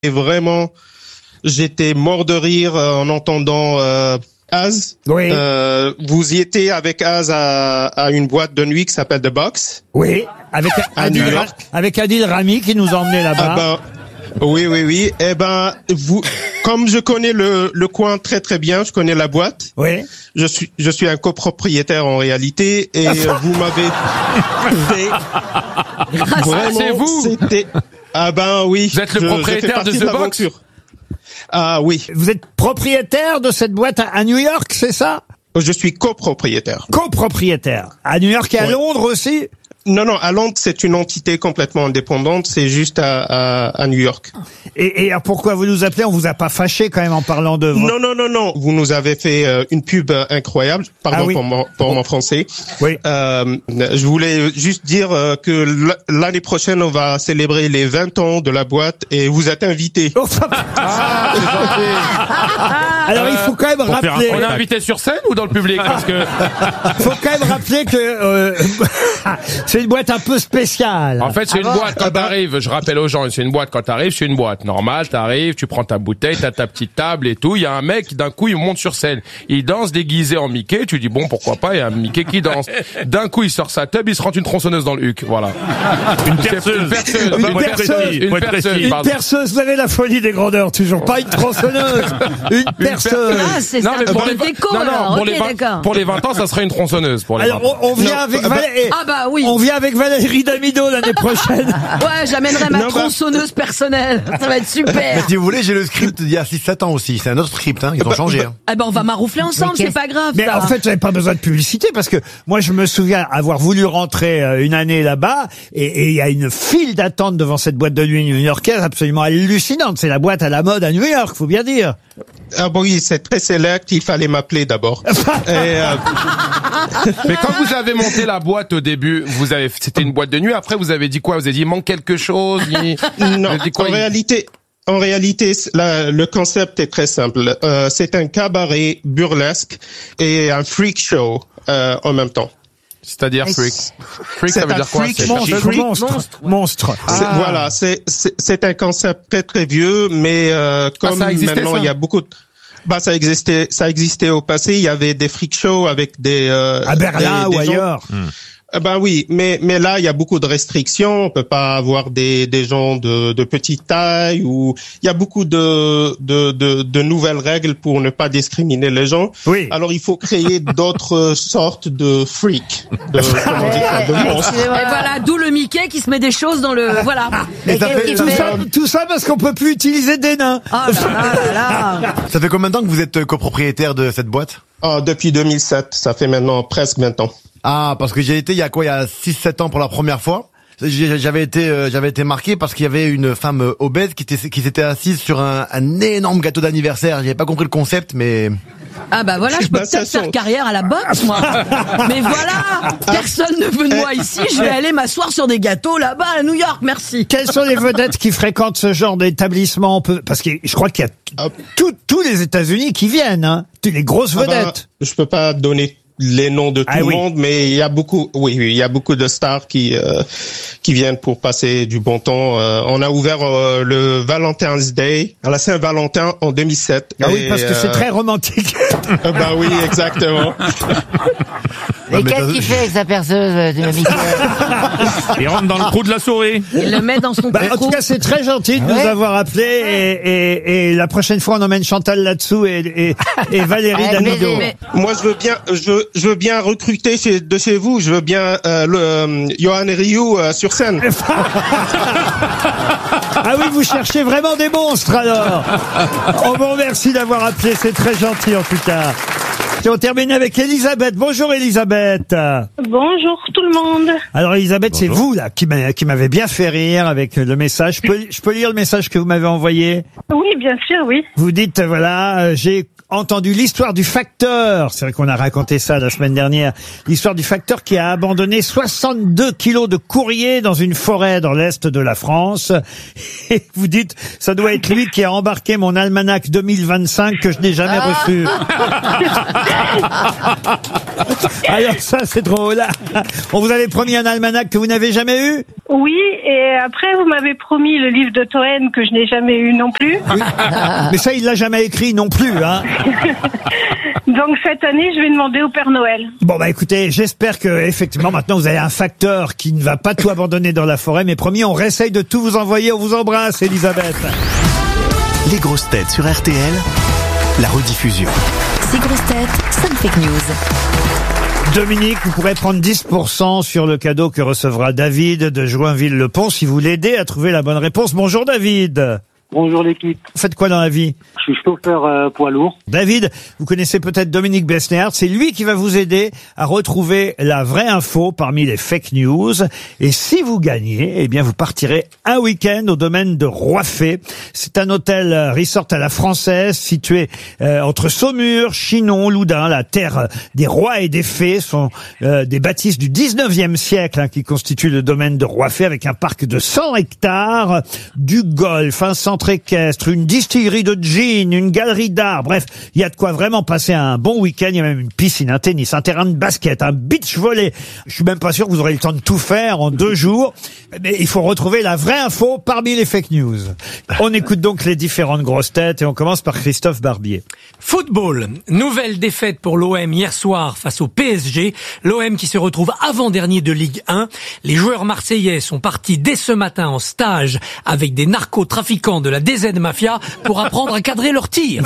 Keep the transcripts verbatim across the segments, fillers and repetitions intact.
Et vraiment, j'étais mort de rire en entendant euh, Az. Oui. Euh, vous y étiez avec Az à, à une boîte de nuit qui s'appelle The Box. Oui, avec Adil, New York. avec Adil Rami qui nous a emmenés là-bas. Ah ben, oui, oui, oui. Eh ben, vous, comme je connais le, le coin très très bien, je connais la boîte. Oui. Je suis, je suis un copropriétaire en réalité, et euh, vous m'avez fait vraiment. C'est vous. C'était. Ah ben oui. Vous êtes le je- propriétaire je fais de partie The Box? l'aventure. Ah oui. Vous êtes propriétaire de cette boîte à, à New York, c'est ça? Je suis copropriétaire. Copropriétaire. À New York et à Ouais. Londres aussi? Non, non, à Londres, c'est une entité complètement indépendante, c'est juste à, à, à New York. Et, et alors pourquoi vous nous appelez? On vous a pas fâché quand même en parlant de... Non, non, non, non, vous nous avez fait euh, une pub euh, incroyable, pardon Ah oui. pour, mon, pour mon français. Oui. Euh, je voulais juste dire euh, que l- l'année prochaine, on va célébrer les vingt ans de la boîte et vous êtes invités. Ah, c'est gentil. Alors il faut quand même Pour faire un rappeler... On est invité sur scène ou dans le public? Parce que, Il faut quand même rappeler que euh, c'est une boîte un peu spéciale. en fait, c'est une boîte quand t'arrives. Je rappelle aux gens, c'est une boîte quand t'arrives, c'est une boîte normale. T'arrives, tu prends ta bouteille, t'as ta petite table et tout. Il y a un mec, d'un coup, il monte sur scène. Il danse déguisé en Mickey. Tu dis bon, pourquoi pas? Il y a un Mickey qui danse. D'un coup, il sort sa tub, il se rentre une tronçonneuse dans le huc. Voilà. Une C'est- perceuse. Une perceuse. Une Une perceuse. perceuse. Une Faut être perceuse. précis. Une pardon. perceuse, vous avez la folie des grandeurs, toujours pas une tronçonneuse, une perceuse. Ah, c'est Non, ça, mais pour pour le les, déco, non, non, alors. pour Ok, les vingt, d'accord. pour les vingt ans, ça serait une tronçonneuse. Pour les Alors vingt ans. on, on vient Non, avec bah, Valérie. Ah bah oui. On vient avec Valérie Damido l'année prochaine. Ouais, j'amènerai ma Non, bah- tronçonneuse personnelle. Ça va être Mais super. si vous voulez, j'ai le script d'il y a six sept ans aussi. C'est un autre script, hein. Ils ont changé. Hein. Ah ben on va maroufler ensemble, c'est pas grave. Mais ça. en fait, vous n'avez pas besoin de publicité parce que moi, je me souviens avoir voulu rentrer euh, une année là-bas et et il y a une file d'attente devant cette boîte de nuit new-yorkaise absolument hallucinante. C'est la boîte à la mode à New York, faut bien dire. Ah bon, oui, c'est très select, il fallait m'appeler d'abord. Et, euh, Mais quand vous avez monté la boîte au début, vous avez, c'était une boîte de nuit. Après, vous avez dit quoi? Vous avez dit il manque quelque chose. Il... non, Vous avez dit quoi? en Il- réalité, en réalité, c- la- le concept est très simple. Euh, c'est un cabaret burlesque et un freak show euh, en même temps. C'est-à-dire Mais freak. c'est- Freak, ça c'est veut un dire quoi? freak C'est- monstre. Monstre, freak monstre, monstre, ouais. monstre. C'est- Ah. Voilà, c'est c'est c'est un concept très très vieux, mais euh, comme ça existait, maintenant ça il y a beaucoup de bah ça existait ça existait au passé. Il y avait des freak shows avec des euh, À Berlin des- ou des gens- ailleurs. Euh, Ben oui, mais mais là il y a beaucoup de restrictions. On peut pas avoir des des gens de de petite taille, ou il y a beaucoup de de de, de nouvelles règles pour ne pas discriminer les gens. Oui. Alors il faut créer d'autres sortes de freaks, de comment dire ça, de monstres. Et voilà, d'où le Mickey qui se met des choses dans le voilà. Et ça fait- qui Tout fait- ça, tout ça parce qu'on peut plus utiliser des nains. Oh là là là là. Ça fait combien de temps que vous êtes copropriétaire de cette boîte? Ah, depuis deux mille sept, ça fait maintenant presque vingt ans. Ah, parce que j'ai été il y a quoi? Il y a six sept ans pour la première fois. J'ai- J'avais été, euh, j'avais été marqué parce qu'il y avait une femme euh, obèse qui était, qui s'était assise sur un, un énorme gâteau d'anniversaire. J'avais pas compris le concept, mais Ah bah voilà, je peux Bah, ça peut-être faire sent- carrière à la boxe, moi. Mais voilà, personne ne veut de moi ici. Je vais aller m'asseoir sur des gâteaux là-bas à New York. Merci. Quelles sont les vedettes qui fréquentent ce genre d'établissement? On peut- Parce que je crois qu'il y a Ah. tout- tous les États-Unis qui viennent, hein. Toutes les grosses Ah ben, vedettes. je peux pas donner les noms de tout Ah le oui. monde, mais il y a beaucoup, oui, oui, il y a beaucoup de stars qui euh, qui viennent pour passer du bon temps. Euh, on a ouvert euh, le Valentine's Day à la Saint-Valentin en deux mille sept. Ah oui, Et, parce que c'est euh, très romantique. euh, bah oui, exactement. Mais Ouais, mais qu'est-ce ça- qu'il fait avec sa perceuse, euh, de Mickey? Il rentre dans le trou de la souris. Il le met dans son Bah, en trou. tout cas, c'est très gentil de nous Ouais. avoir appelés et, et, et la prochaine fois, on emmène Chantal là-dessous et, et, et Valérie Avec Damido. plaisir. Mais- Moi, je veux bien, je veux, je veux bien recruter chez, de chez vous. Je veux bien euh, le euh, Johan Rioux euh, sur scène. Ah oui, vous cherchez vraiment des monstres alors. On vous remercie d'avoir appelé, c'est très gentil en tout cas. Et on termine avec Elisabeth. Bonjour Elisabeth. Bonjour tout le monde. Alors Elisabeth, c'est vous là qui m'a- qui m'avez bien fait rire avec le message. Je peux, je peux lire le message que vous m'avez envoyé? Oui, bien sûr, oui. Vous dites, euh, voilà, euh, j'ai entendu l'histoire du facteur. C'est vrai qu'on a raconté ça la semaine dernière. L'histoire du facteur qui a abandonné soixante-deux kilos de courrier dans une forêt dans l'est de la France. Et vous dites, ça doit être lui qui a embarqué mon almanach deux mille vingt-cinq que je n'ai jamais reçu. Alors ça, c'est drôle. On vous avait promis un almanach que vous n'avez jamais eu? Oui, et après, vous m'avez promis le livre de Toen que je n'ai jamais eu non plus. Mais ça, il l'a jamais écrit non plus, hein. Donc cette année, je vais demander au Père Noël. Bon, bah écoutez, j'espère que effectivement maintenant vous avez un facteur qui ne va pas tout abandonner dans la forêt, mais promis, on réessaye de tout vous envoyer. On vous embrasse, Elisabeth. Les grosses têtes sur R T L, la rediffusion. Ces grosses têtes, sans fake news. Dominique, vous pourrez prendre dix pour cent sur le cadeau que recevra David de Joinville-le-Pont si vous l'aidez à trouver la bonne réponse. Bonjour David. Bonjour l'équipe. Vous faites quoi dans la vie? Je suis chauffeur euh, poids lourd. David, vous connaissez peut-être Dominique Besnéard. C'est lui qui va vous aider à retrouver la vraie info parmi les fake news. Et si vous gagnez, eh bien vous partirez un week-end au domaine de Roiffet. C'est un hôtel resort à la française situé euh, entre Saumur, Chinon, Loudun. La terre des rois et des fées sont euh, des bâtisses du dix-neuvième siècle hein, qui constituent le domaine de Roiffet avec un parc de cent hectares, du golf, un centre équestre, une distillerie de gin, une galerie d'art. Bref, il y a de quoi vraiment passer un bon week-end. Il y a même une piscine, un tennis, un terrain de basket, un beach volley. Je suis même pas sûr que vous aurez le temps de tout faire en deux jours. Mais il faut retrouver la vraie info parmi les fake news. On écoute donc les différentes grosses têtes et on commence par Christophe Barbier. Football. Nouvelle défaite pour l'O M hier soir face au P S G. L'O M qui se retrouve avant-dernier de Ligue un. Les joueurs marseillais sont partis dès ce matin en stage avec des narcotrafiquants de la D Z Mafia pour apprendre à cadrer leurs tirs.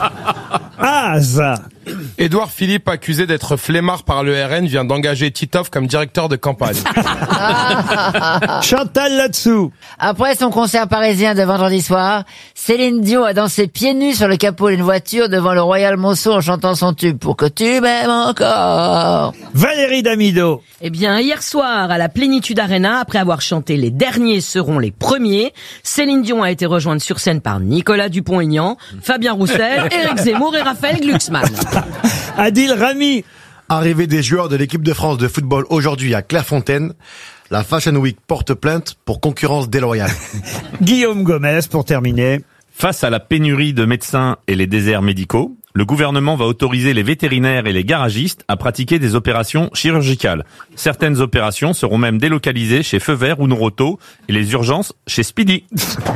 Ah, ça. Édouard Philippe, accusé d'être flemmard par le R N, vient d'engager Titoff comme directeur de campagne. Chantal là-dessous. Après son concert parisien de vendredi soir, Céline Dion a dansé pieds nus sur le capot d'une voiture devant le Royal Monceau en chantant son tube Pour que tu m'aimes encore. Valérie Damido. Eh bien, hier soir, à la Plénitude Arena, après avoir chanté Les derniers seront les premiers, Céline Dion a été rejointe sur scène par Nicolas Dupont-Aignan, Fabien Roussel, Éric Zemmour et Raphaël Glucksmann. Adil Rami. Arrivée des joueurs de l'équipe de France de football aujourd'hui à Clairefontaine. La Fashion Week porte plainte pour concurrence déloyale. Guillaume Gomez pour terminer. Face à la pénurie de médecins et les déserts médicaux, le gouvernement va autoriser les vétérinaires et les garagistes à pratiquer des opérations chirurgicales. Certaines opérations seront même délocalisées chez Feu Vert ou Noroto et les urgences chez Speedy.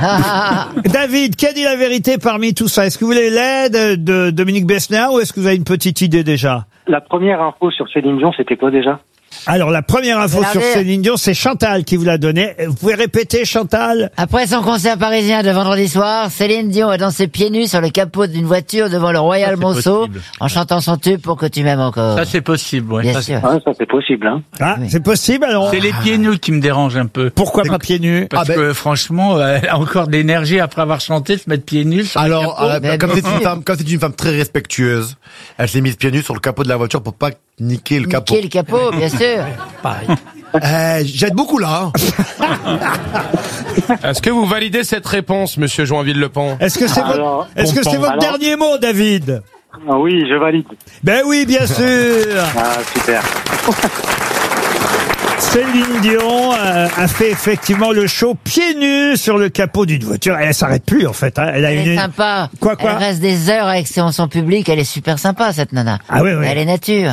David, qui a dit la vérité parmi tout ça? Est-ce que vous voulez l'aide de Dominique Besnéard ou est-ce que vous avez une petite idée déjà? La première info sur Céline Dion, c'était quoi déjà? Alors, la première info sur Céline Dion, c'est Chantal qui vous l'a donnée. Vous pouvez répéter, Chantal? Après son concert parisien de vendredi soir, Céline Dion a dansé pieds nus sur le capot d'une voiture devant le Royal Monceau en chantant son tube Pour que tu m'aimes encore. Ça, c'est possible, ouais. Bien ça, sûr. Ah, ça c'est possible, hein. Ah, oui. C'est possible, alors? C'est les pieds nus qui me dérangent un peu. Pourquoi pas pieds nus? Parce ah ben... que, franchement, elle a encore d'énergie après avoir chanté, se mettre pieds nus sur Alors, le capot. euh, comme c'est une femme, comme c'est une femme très respectueuse, elle s'est mise pieds nus sur le capot de la voiture pour pas niquer le capot. Niquer le capot, bien sûr. Pareil. Euh, j'aide beaucoup là. Hein. Est-ce que vous validez cette réponse, monsieur Joinville-le-Pont? Est-ce que c'est Alors, votre, est-ce que c'est votre alors... dernier mot, David? Ah oui, je valide. Ben oui, bien sûr. Ah, super. Céline Dion euh, a fait effectivement le show pieds nus sur le capot d'une voiture. Et elle s'arrête plus, en fait. Hein. Elle a Elle une... est sympa. Quoi, quoi? Elle reste des heures avec son, son public. Elle est super sympa, cette nana. Ah oui, oui. Elle est nature.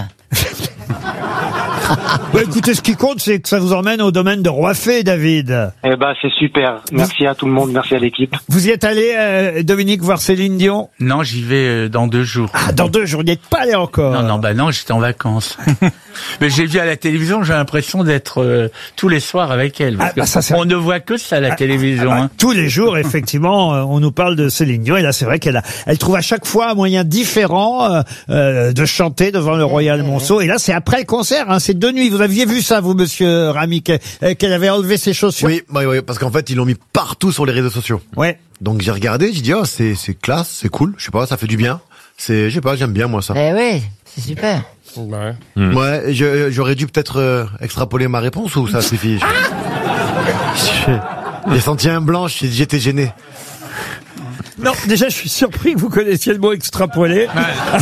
Bah, écoutez, ce qui compte, c'est que ça vous emmène au domaine de Roiffet, David. Eh ben, c'est super. Merci à tout le monde, merci à l'équipe. Vous y êtes allé, euh, Dominique, voir Céline Dion? Non, j'y vais euh, dans deux jours. Ah, dans deux jours, vous n'y êtes pas allé encore? Non, non, bah non, j'étais en vacances. Mais j'ai vu à la télévision, j'ai l'impression d'être euh, tous les soirs avec elle. Parce Ah, bah, ça, c'est... on ne voit que ça à la Ah, télévision. ah, bah, hein. tous les jours, effectivement, euh, on nous parle de Céline Dion. Et là, c'est vrai qu'elle a, elle trouve à chaque fois un moyen différent euh, euh, de chanter devant le Royal Monceau. Et là, c'est après le concert, hein, c'est de nuit. Vous aviez vu ça, vous, monsieur Rami, qu'elle, qu'elle avait enlevé ses chaussures? Oui, oui, oui, parce qu'en fait, ils l'ont mis partout sur les réseaux sociaux. Ouais. Donc j'ai regardé, j'ai dit, oh, c'est, c'est classe, c'est cool, je sais pas, ça fait du bien. C'est, je sais pas, j'aime bien, moi, ça. Eh oui, c'est super. Ouais. Mmh. Ouais, je, j'aurais dû peut-être euh, extrapoler ma réponse ou ça suffit? J'ai senti un blanc, j'étais gêné. Non, déjà, je suis surpris que vous connaissiez le mot extrapoler. Ouais.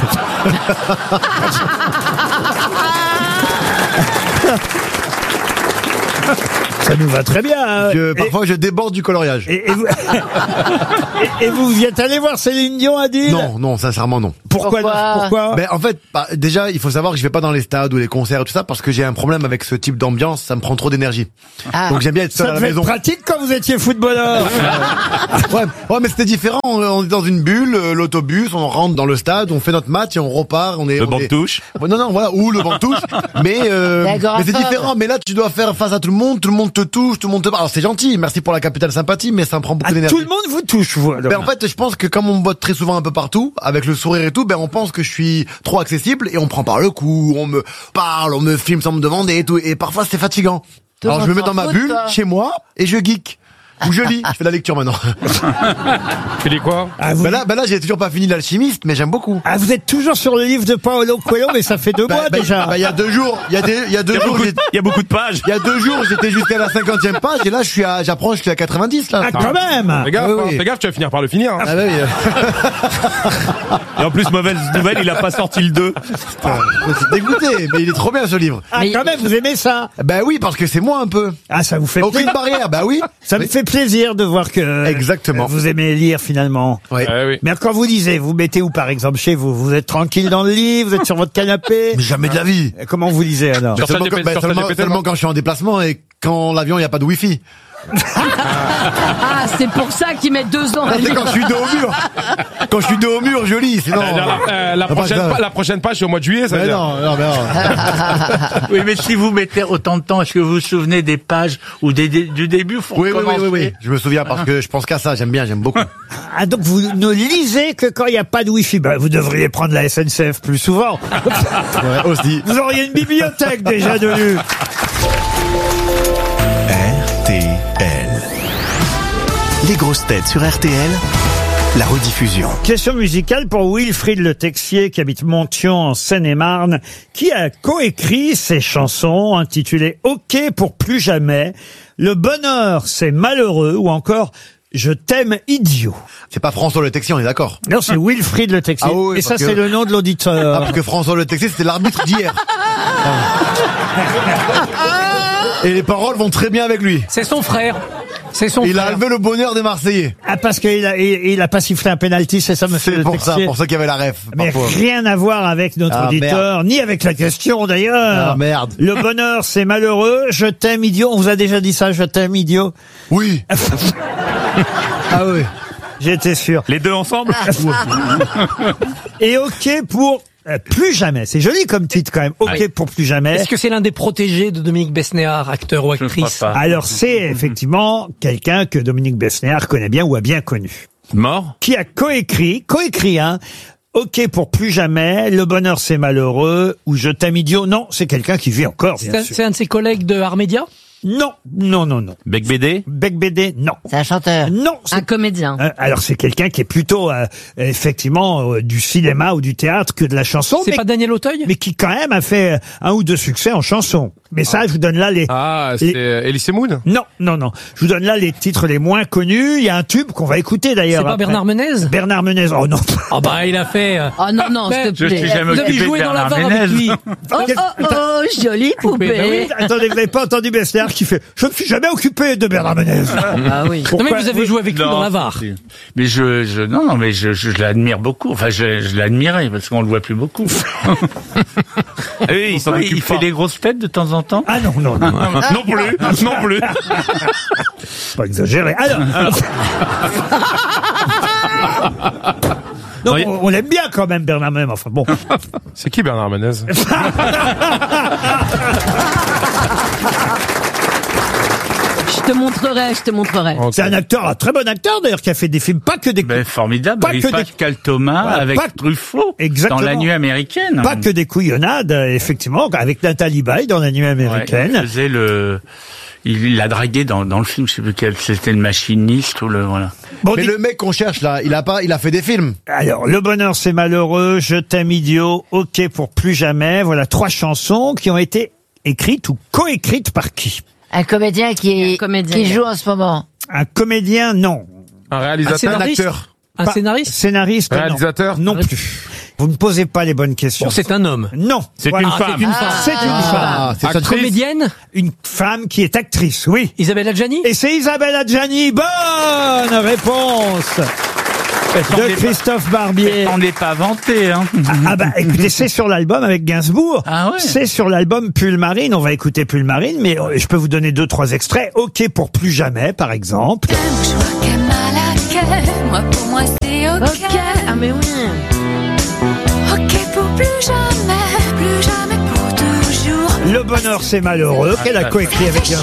Ça nous va très bien. Hein. Je, Et- parfois, je déborde du coloriage. Et, et vous... et, et vous y êtes allé voir Céline Dion, Adil? Non, non, sincèrement, non. Pourquoi? Pourquoi Pourquoi Ben, en fait, bah, déjà, il faut savoir que je vais pas dans les stades ou les concerts et tout ça parce que j'ai un problème avec ce type d'ambiance, ça me prend trop d'énergie. Ah. Donc j'aime bien être seul Ça à la devait maison. être pratique quand vous étiez footballeur. Ouais, ouais, mais c'était différent. On on est dans une bulle, euh, l'autobus, on rentre dans le stade, on fait notre match et on repart. On est Le on banc de est- touche. Ouais, Non, non, voilà, ou le banc de touche. Mais, euh, D'accord, mais c'est d'accord. différent. Mais là, tu dois faire face à tout le monde, tout le monde te touche, tout le monde te parle. Alors c'est gentil, merci pour la capitale sympathie, mais ça me prend beaucoup Ah, d'énergie. tout le monde vous touche, vous. alors. Ben en fait, je pense que comme on me botte très souvent un peu partout, avec le sourire et tout, ben on pense que je suis trop accessible et on me prend par le cou, on me parle, on me filme sans me demander et tout. Et parfois c'est fatigant. Tout Alors le je me monde mets dans s'en ma fout de bulle, toi. chez moi, et je geek. Ou je lis, je fais la lecture maintenant. Tu dis quoi? Ah, vous... Ben là, ben là j'ai toujours pas fini l'alchimiste, mais j'aime beaucoup. ah, vous êtes toujours sur le livre de Paolo Coelho, mais ça fait deux Ben, mois ben, déjà. ben, il y a deux jours, il y a des, il y a deux Il y a jours, beaucoup, j'ai- de- il y a beaucoup de pages. il y a deux jours, j'étais jusqu'à la cinquantième page, et là, je suis à, j'approche, je suis à quatre-vingt-dix, là. Ah, quand même. Fais gaffe, oui, hein, oui. fais gaffe, tu vas finir par le finir. hein. Ah, ben oui, euh, Et en plus, mauvaise nouvelle, il a pas sorti le deux. je suis dégoûté, mais il est trop bien, ce livre. Ah, Mais- quand même, vous aimez ça? Ben oui, parce que c'est moi un peu. Ah, ça vous fait Aucune plaisir. barrière, bah oui. Ça me fait plaisir de voir que Exactement. euh, vous aimez lire finalement. Ouais. Eh oui. Mais quand vous lisez, vous mettez où par exemple chez vous? Vous êtes tranquille dans le lit, vous êtes sur votre canapé. Mais jamais de la vie. Euh, Comment vous lisez alors? Sur Seulement, ChatGPT, quand- bah, sur seulement, ChatGPT, seulement non quand je suis en déplacement et quand l'avion il y a pas de wifi. Ah, c'est pour ça qu'ils mettent deux ans à C'est lire. quand je suis dos au mur. Quand je suis dos au mur, je lis. Sinon. Euh, la, euh, la Ah, bah, prochaine, ça- pa- la prochaine page, c'est au mois de juillet, ça veut Mais dire. non, non, mais non. Oui, mais si vous mettez autant de temps, est-ce que vous vous souvenez des pages ou des, des- du début faut Oui, oui, oui, recommencer oui, oui. Je me souviens parce que je pense qu'à ça. J'aime bien, j'aime beaucoup. Ah donc vous ne lisez que quand il n'y a pas de wifi. Ben, vous devriez prendre la S N C F plus souvent. Ouais, aussi. Vous auriez une bibliothèque déjà de lu. R T L. Les grosses têtes sur R T L, la rediffusion. Question musicale pour Wilfried Le Texier qui habite Montion en Seine-et-Marne, qui a coécrit ces chansons intitulées OK pour plus jamais, Le bonheur c'est malheureux ou encore Je t'aime idiot. C'est pas François Le Texier, on est d'accord. Non, c'est Wilfried Le Texier. Ah oui, Et ça, parce que- c'est le nom de l'auditeur. Ah, parce que François Le Texier, c'était l'arbitre d'hier. Et les paroles vont très bien avec lui. C'est son frère. C'est son Il a frère. enlevé le bonheur des Marseillais. Ah, parce qu'il a, il, il a pas sifflé un penalty, c'est ça, monsieur C'est Le pour ça, Texier? pour ceux qui avaient la ref. Mais parfois. rien à voir avec notre Ah, auditeur, ni avec la question d'ailleurs. Ah, merde. Le bonheur, c'est malheureux. Je t'aime, idiot. On vous a déjà dit ça, je t'aime, idiot. Oui. Ah oui. J'étais sûr. Les deux ensemble? Et OK pour euh, plus jamais. C'est joli comme titre quand même. OK Ah oui. pour plus jamais. Est-ce que c'est l'un des protégés de Dominique Besnéard, acteur ou Je ne actrice? crois pas. Alors c'est effectivement quelqu'un que Dominique Besnéard connaît bien ou a bien connu. Mort? Qui a coécrit, coécrit, hein. OK pour plus jamais, Le bonheur c'est malheureux, ou Je t'aime idiot. Non, c'est quelqu'un qui vit encore, bien C'est un, sûr. c'est un de ses collègues de Armédia? Non, non, non, non. Bec B D? Bec B D, non. C'est un chanteur. Non, c'est Un comédien. Euh, alors c'est quelqu'un qui est plutôt euh, effectivement euh, du cinéma ou du théâtre que de la chanson, C'est mais, pas Daniel Auteuil? mais qui quand même a fait euh, un ou deux succès en chanson. Mais ça, je vous donne là les... Ah, les- c'est Elise Moon. Non, non, non. Je vous donne là les titres les moins connus. Il y a un tube qu'on va écouter d'ailleurs. C'est pas après. Bernard Menez? Bernard Menez. Oh non. Ah bah il a fait. euh, Oh non, non, s'il te Je plaît. suis jamais Vous avez occupé de joué dans la Bernard var avec Ménez. lui. Oh, oh, oh, jolie poupée. Ben oui. Attendez, vous n'avez pas entendu Besnéard qui fait « Je ne suis jamais occupé de Bernard Menez ». Ah oui. Non mais vous avez joué avec lui Non. dans la var. Mais je, je, non, non, mais je, je, je l'admire beaucoup. Enfin, je, je l'admirais parce qu'on le voit plus beaucoup. Oui, il s'en Ouais, occupe il fait pas. des grosses têtes de temps en temps. Ah non, non, non. Non plus, non plus. Pas exagéré. Alors... Non, Oui. on, on l'aime bien quand même Bernard Menez. Enfin bon. C'est qui Bernard Menez? Je te montrerai, je te montrerai. Ok. C'est un acteur, un très bon acteur d'ailleurs, qui a fait des films, pas que des Ben, formidable. Pas Avec que des- Pascal Thomas, Voilà, avec pas- Truffaut. Exactement. Dans La Nuit américaine. pas que des couillonnades, euh, effectivement, avec Nathalie Baye dans La Nuit Ouais, américaine. il faisait le, il l'a dragué dans, dans le film, je sais plus quel, c'était le machiniste ou le, voilà. Bon, Mais dis- le mec qu'on cherche là, il a pas, il a fait des films. Alors, Le bonheur c'est malheureux, Je t'aime idiot, OK pour plus jamais. Voilà trois chansons qui ont été écrites ou coécrites par qui? Un comédien qui, Un comédien. qui joue en ce moment. Un comédien, non. Un Un réalisateur? scénariste? acteur. Un Pas- scénariste? Scénariste, non. Réalisateur? Non plus. Vous ne posez pas les bonnes questions. Bon, c'est un homme. Non. C'est Voilà. une Ah, femme. c'est une femme. C'est une Ah, femme. c'est Actrice. Comédienne. Une femme qui est actrice, oui. Isabelle Adjani. Et c'est Isabelle Adjani. Bonne réponse de Christophe Barbier. On n'est pas vanté, hein. Ah, ah bah écoutez, c'est sur l'album avec Gainsbourg. Ah ouais. C'est sur l'album Pulmarine. On va écouter Pulmarine, mais euh, je peux vous donner deux, trois extraits. OK pour plus jamais, par exemple. Moi, pour moi, c'est ok. Ok. Ah mais oui. Ok pour plus jamais, plus jamais pour toujours. Le bonheur, c'est malheureux, qu'elle a coécrit avec Gainsbourg.